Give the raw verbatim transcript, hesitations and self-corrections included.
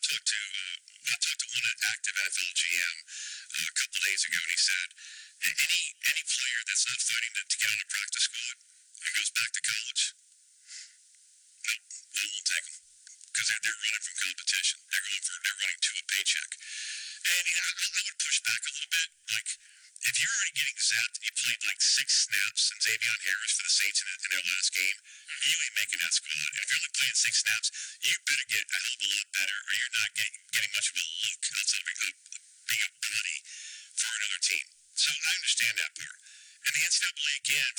talked to uh, I talked to one active N F L G M uh, a couple of days ago, and he said any any player that's not fighting to, to get on the practice squad and goes back to college, no, they won't take them because they're, they're running from competition. They're going for they're running to a paycheck. And you know, I, I would push back a little bit. Like, if you're already getting zapped, you played like six snaps and Xavier Harris for the Saints in, in their last game, you ain't making that squad. And if you're only playing six snaps, you better get a hell of a lot better, or you're not getting getting much of a look outside of being a body for another team. So I understand that part. And the N C double A, again,